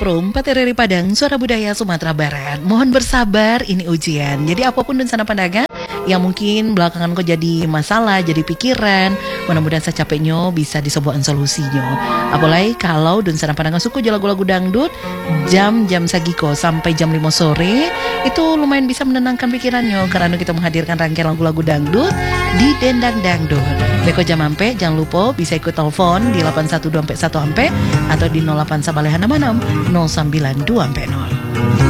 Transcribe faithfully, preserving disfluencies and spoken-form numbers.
Pro empat R R I Padang, Suara Budaya Sumatera Barat. Mohon bersabar, ini ujian. Jadi apapun dan sana pandangan yang mungkin belakangan kok jadi masalah, jadi pikiran, mudah-mudahan saya capeknya bisa disebuahan solusinya. Apalagi kalau dan sana pandangan suku lagu-lagu dangdut jam-jam sagiko sampai jam lima sore itu lumayan bisa menenangkan pikirannya karena kita menghadirkan rangkaian lagu-lagu dangdut di Dendang Dangdut. Beko jam ampe, jangan lupa bisa ikut telepon di delapan satu dua satu ampe atau di nol delapan Sabalehan enam enam nol sembilan dua nol.